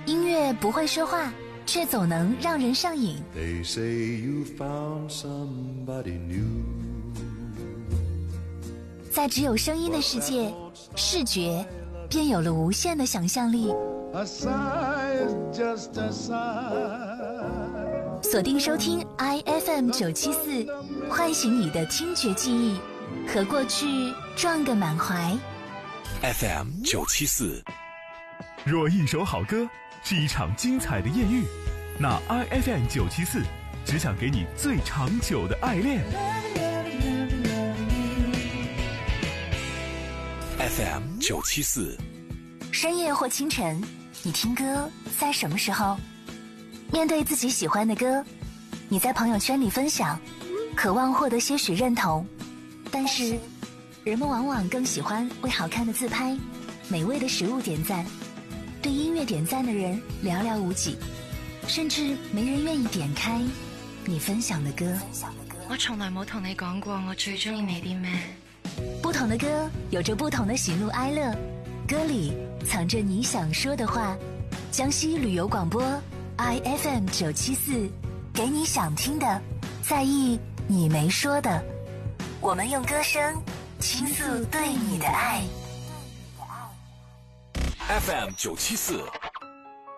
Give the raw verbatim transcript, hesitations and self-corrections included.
音乐不会说话，却总能让人上瘾。 They say you found somebody new。 在只有声音的世界，视觉便有了无限的想象力。 A sigh is just a sigh。 锁定收听 I F M 九七四，唤醒你的听觉记忆，和过去撞个满怀。 F M 九七四， 若一首好歌是一场精彩的艳遇，那 I F M 九七四只想给你最长久的爱恋。 F M 九七四， 深夜或清晨，你听歌在什么时候？面对自己喜欢的歌，你在朋友圈里分享，渴望获得些许认同，但是人们往往更喜欢为好看的自拍、美味的食物点赞，对音乐点赞的人寥寥无几，甚至没人愿意点开你分享的歌。 我從來冇同你講過我最中意你啲咩。 不同的歌有着不同的喜怒哀樂，歌裡藏着你想說的話。江西旅遊廣播 I F M 九七四，給你想聽的，在意你沒說的。我們用歌聲傾訴對你的愛。 F M 九七四